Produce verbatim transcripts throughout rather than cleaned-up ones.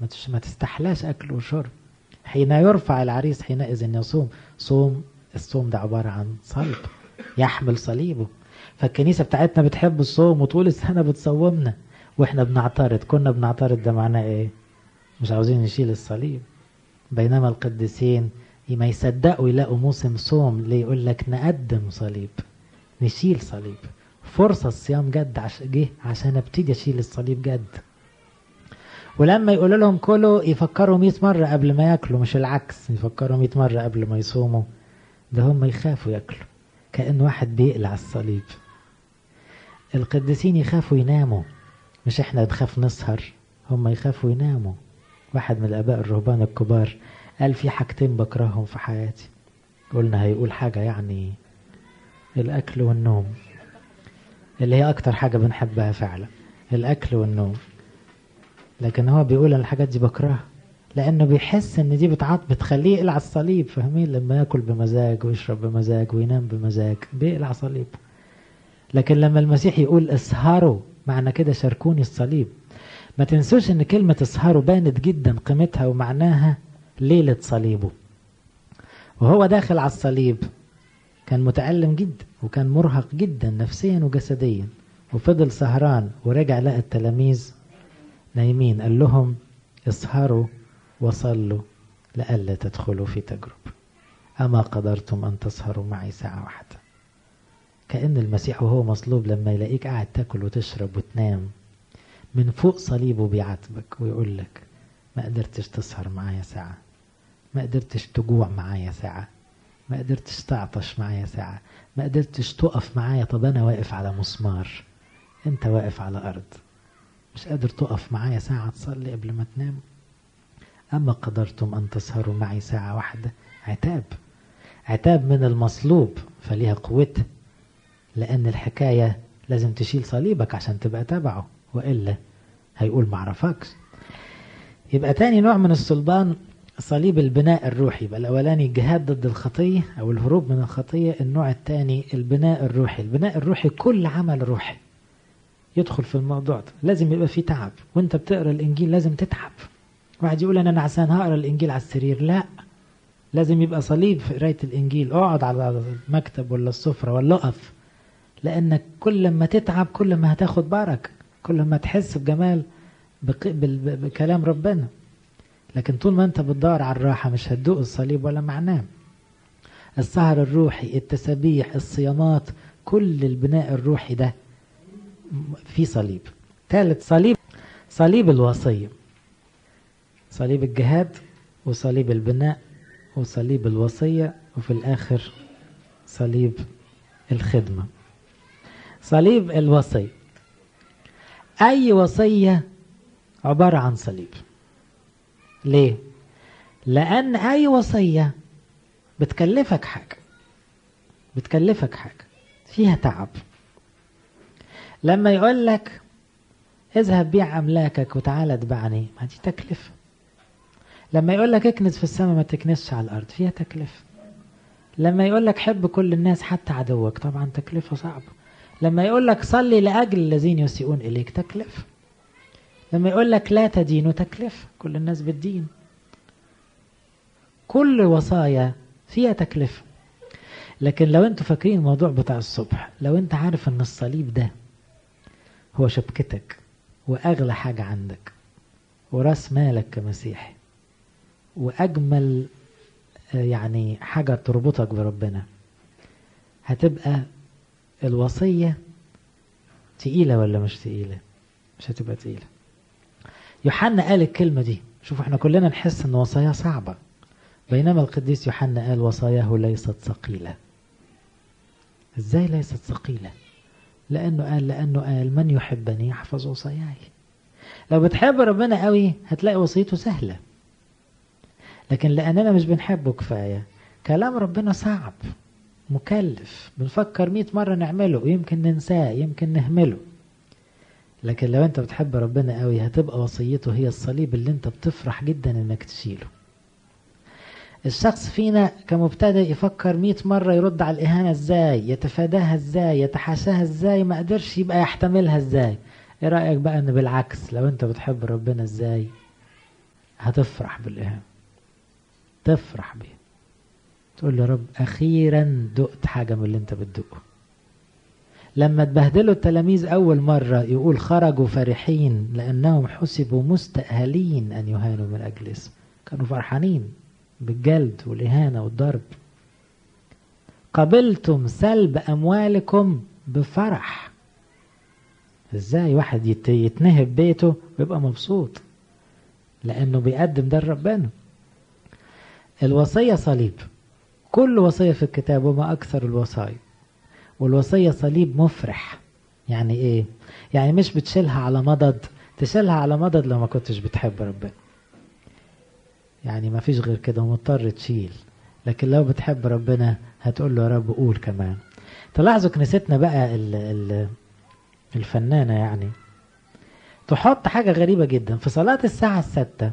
ما تش- ما تستحلاش أكل وشرب. حين يرفع العريس حينئذ يصوم. صوم، الصوم ده عبارة عن صلب، يحمل صليبه. فالكنيسة بتاعتنا بتحب الصوم وطول السنة بتصومنا، واحنا بنعترض. كنا بنعترض، ده معناه ايه؟ مش عاوزين نشيل الصليب. بينما القديسين ما يصدقوا يلاقوا موسم صوم ليه يقول لك نقدم صليب، نشيل صليب. فرصة الصيام جد عش... جه عشان ابتدي اشيل الصليب جد. ولما يقولوا لهم كلوا يفكروا مئة مرة قبل ما ياكلوا، مش العكس، يفكروا مئة مرة قبل ما يصوموا. ده هم يخافوا ياكلوا، كأن واحد بيقلع الصليب. القديسين يخافوا يناموا، مش احنا نخاف نسهر، هم يخافوا يناموا. واحد من الآباء الرهبان الكبار قال في حاجتين بكرههم في حياتي. قلنا هيقول حاجة يعني الأكل والنوم، اللي هي أكتر حاجة بنحبها فعلا، الأكل والنوم. لكن هو بيقول أن الحاجات دي بكرهها لأنه بيحس أن دي بتعط بتخليه يقلع الصليب. فاهمين؟ لما يأكل بمزاج ويشرب بمزاج وينام بمزاج بيقلع صليب. لكن لما المسيح يقول اسهروا، معنى كده شاركوني الصليب. ما تنسوش ان كلمة اسهروا بانت جدا قيمتها ومعناها ليلة صليبه. وهو داخل على الصليب كان متألم جدا وكان مرهق جدا نفسيا وجسديا، وفضل سهران ورجع لقى التلاميذ نايمين. قال لهم اسهروا وصلوا لئلا تدخلوا في تجربة، أما قدرتم أن تسهروا معي ساعة واحدة. كأن المسيح وهو مصلوب لما يلاقيك قاعد تاكل وتشرب وتنام من فوق صليبه بيعاتبك ويقول لك ما قدرتش تسهر معايا ساعة، ما قدرتش تجوع معايا ساعة، ما قدرتش تعطش معايا ساعة، ما قدرتش تقف معايا. طب أنا واقف على مسمار، أنت واقف على أرض، مش قادر تقف معايا ساعة تصلي قبل ما تنام. أما قدرتم أن تسهروا معي ساعة واحدة. عتاب، عتاب من المصلوب، فليها قوتها، لأن الحكاية لازم تشيل صليبك عشان تبقى تبعه، وإلا هيقول معرفكش. يبقى تاني نوع من الصلبان صليب البناء الروحي. يبقى الأولاني الجهاد ضد الخطية أو الهروب من الخطية، النوع التاني البناء الروحي. البناء الروحي كل عمل روحي يدخل في الموضوع ده لازم يبقى فيه تعب. وانت بتقرأ الإنجيل لازم تتعب. واحد يقول أنا نعسان هقرأ الإنجيل على السرير، لا، لازم يبقى صليب في قراية الإنجيل. اقعد على المكتب ولا السفرة ولا اقف، لأنك كل ما تتعب كل ما هتاخد بركة، كل ما تحس بجمال بكلام ربنا. لكن طول ما انت بتدور على الراحة مش هتدوق الصليب ولا معناه. السهر الروحي، التسابيح، الصيامات، كل البناء الروحي ده في صليب. ثالث صليب، صليب الوصية. صليب الجهاد وصليب البناء وصليب الوصية، وفي الآخر صليب الخدمة. صليب الوصية، أي وصية عبارة عن صليب. ليه؟ لأن أي وصية بتكلفك حاجة، بتكلفك حاجة فيها تعب. لما يقول لك اذهب بيع أملاكك وتعال اتبعني، ما دي تكلفة. لما يقول لك اكنس في السماء ما تكنسش على الأرض، فيها تكلفة. لما يقول لك حب كل الناس حتى عدوك، طبعا تكلفة صعبة. لما يقول لك صلي لأجل الذين يسيئون إليك، تكلفة. لما يقول لك لا تدينوا، تكلفة، كل الناس بتدين. كل وصايا فيها تكلفة. لكن لو انتوا فاكرين الموضوع بتاع الصبح، لو انت عارف ان الصليب ده هو شبكتك واغلى حاجة عندك وراس مالك كمسيحي واجمل يعني حاجة تربطك بربنا، هتبقى الوصية تقيلة ولا مش تقيلة؟ مش هتبقى تقيلة. يوحنا قال الكلمة دي. شوفوا احنا كلنا نحس ان وصاياه صعبة، بينما القديس يوحنا قال وصاياه ليست ثقيلة. ازاي ليست ثقيلة؟ لانه قال لانه قال من يحبني يحفظ وصاياي. لو بتحب ربنا قوي هتلاقي وصيته سهلة، لكن لاننا مش بنحبه كفاية كلام ربنا صعب مكلف، بنفكر مئة مرة نعمله ويمكن ننساه يمكن نهمله. لكن لو انت بتحب ربنا قوي هتبقى وصيته هي الصليب اللي انت بتفرح جدا انك تشيله. الشخص فينا كمبتدئ يفكر مئة مرة يرد على الإهانة ازاي، يتفاداها ازاي، يتحاشاها ازاي، ما قدرش يبقى يحتملها ازاي. ايه رأيك بقى ان بالعكس لو انت بتحب ربنا ازاي هتفرح بالإهانة، تفرح بيه، تقول له رب أخيرا دقت حاجة من اللي انت بتدقه. لما تبهدلوا التلاميذ أول مرة يقول خرجوا فرحين لأنهم حسبوا مستأهلين أن يهانوا من أجل اسم، كانوا فرحانين بالجلد والإهانة والضرب. قبلتم سلب أموالكم بفرح. ازاي واحد يتنهب بيته ويبقى مبسوط؟ لأنه بيقدم ده لربنا. الوصية صليب، كل وصية في الكتاب وما أكثر الوصايا، والوصية صليب مفرح. يعني ايه؟ يعني مش بتشيلها على مضض، تشيلها على مضض لو ما كنتش بتحب ربنا، يعني ما فيش غير كده ومضطر تشيل. لكن لو بتحب ربنا هتقول له يا رب قول كمان. تلاحظوا كنيستنا بقى ال ال الفنانة يعني تحط حاجة غريبة جدا في صلاة الساعة الستة،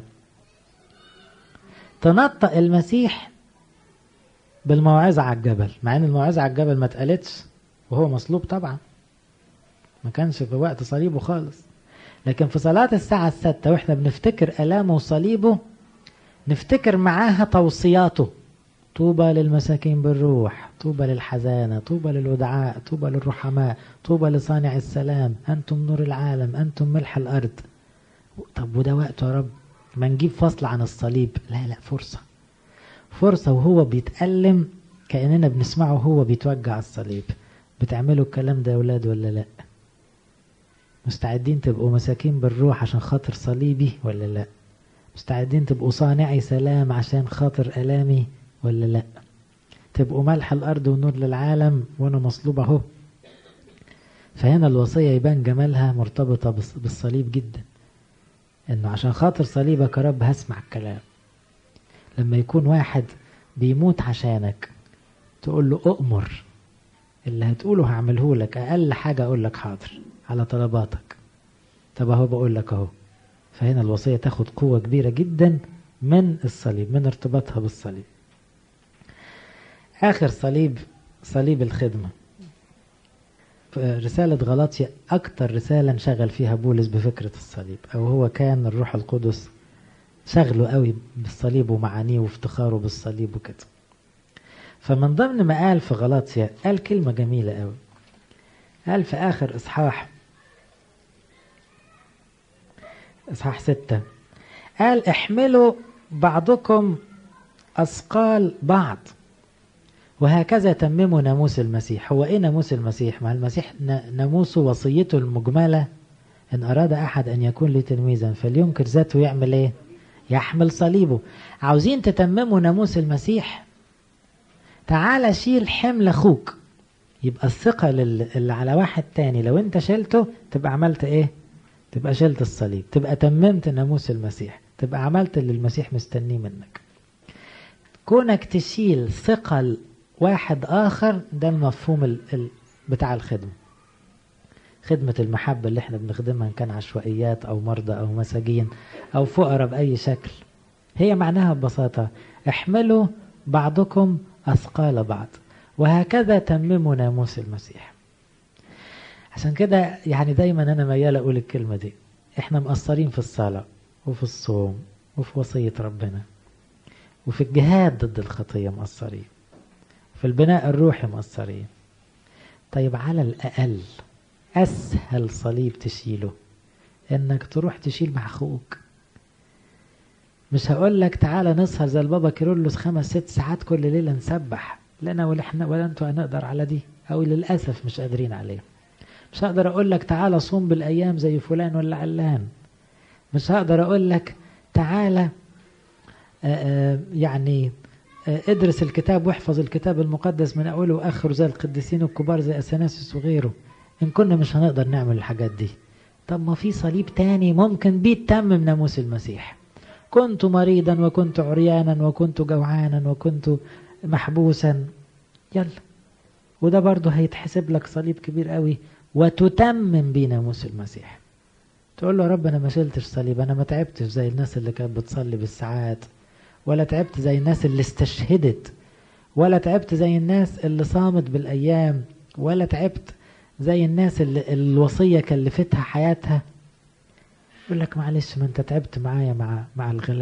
تنطق المسيح بالموعظة على الجبل، مع ان الموعظة على الجبل ما اتقالتش وهو مصلوب طبعا، ما كانش في وقت صليبه خالص. لكن في صلاة الساعة الستة واحنا بنفتكر ألامه وصليبه نفتكر معاها توصياته: طوبى للمساكين بالروح، طوبى للحزانة، طوبى للودعاء، طوبى للرحماء، طوبى لصانع السلام، أنتم نور العالم، أنتم ملح الأرض. طب وده وقته يا رب ما نجيب فصل عن الصليب؟ لا لا، فرصة فرصة وهو بيتألم كأننا بنسمعه وهو بيتوجع الصليب. بتعملوا الكلام ده يا ولاد ولا لا؟ مستعدين تبقوا مساكين بالروح عشان خاطر صليبي ولا لا؟ مستعدين تبقوا صانعي سلام عشان خاطر ألامي ولا لا؟ تبقوا ملح الأرض ونور للعالم وأنا مصلوب أهو. فهنا الوصية يبان جمالها مرتبطة بالصليب جدا، إنه عشان خاطر صليبك يا رب هسمع الكلام. لما يكون واحد بيموت عشانك تقول له أؤمر، اللي هتقوله هعمله لك، أقل حاجة أقول لك حاضر على طلباتك. طب أهو بقول لك أهو. فهنا الوصية تاخد قوة كبيرة جدا من الصليب، من ارتباطها بالصليب. آخر صليب صليب الخدمة. رسالة غلاطيا أكتر رسالة انشغل فيها بولس بفكرة الصليب، أو هو كان الروح القدس شغله قوي بالصليب ومعانيه وافتخاره بالصليب وكده. فمن ضمن ما قال في غلاطيا قال كلمة جميلة قوي. قال في آخر إصحاح إصحاح ستة، قال احملوا بعضكم أثقال بعض وهكذا تمموا ناموس المسيح. هو ايه ناموس المسيح؟ مع المسيح ناموسه وصيته المجملة: ان اراد احد ان يكون لي تلميذا فلينكر ذاته يعمل ايه؟ يحمل صليبه. عاوزين تتمموا ناموس المسيح؟ تعال شيل حمل اخوك. يبقى الثقة اللي على واحد تاني لو انت شلته تبقى عملت ايه؟ تبقى شلت الصليب، تبقى تممت ناموس المسيح، تبقى عملت اللي المسيح مستنيه منك. كونك تشيل ثقل واحد آخر، ده المفهوم ال ال بتاع الخدمة. خدمة المحبة اللي احنا بنخدمها إن كان عشوائيات أو مرضى أو مساجين أو فقراء بأي شكل، هي معناها ببساطة: احملوا بعضكم أثقال بعض وهكذا تمموا ناموس المسيح. عشان كده يعني دايما أنا ميال أقول الكلمة دي: احنا مقصرين في الصلاة وفي الصوم وفي وصية ربنا وفي الجهاد ضد الخطية مقصرين، في البناء الروحي مقصرين. طيب على الأقل أسهل صليب تشيله إنك تروح تشيل مع أخوك. مش هقول لك تعالى نسهر زي البابا كيرلس خمس ست ساعات كل ليلة نسبح، لنا ولا احنا ولا انتوا هنقدر على دي، أو للأسف مش قادرين عليه. مش هقدر أقول لك تعالى صوم بالأيام زي فلان ولا علان. مش هقدر أقول لك تعالى آآ يعني ادرس الكتاب واحفظ الكتاب المقدس من أوله وآخره زي القديسين الكبار زي أثناسيوس وغيره، إن كنا مش هنقدر نعمل الحاجات دي. طب ما في صليب تاني ممكن بيه تتمم ناموس المسيح: كنت مريضا وكنت عريانا وكنت جوعانا وكنت محبوسا، يلا. وده برضه هيتحسب لك صليب كبير قوي وتتمم بيه ناموس المسيح. تقول له يا رب أنا ما شلتش صليب، أنا ما تعبتش زي الناس اللي كانت بتصلي بالساعات، ولا تعبت زي الناس اللي استشهدت، ولا تعبت زي الناس اللي صامت بالأيام، ولا تعبت زي الناس اللي الوصية كلفتها حياتها. يقول لك معلش، ما انت تعبت معايا مع مع الغلابة.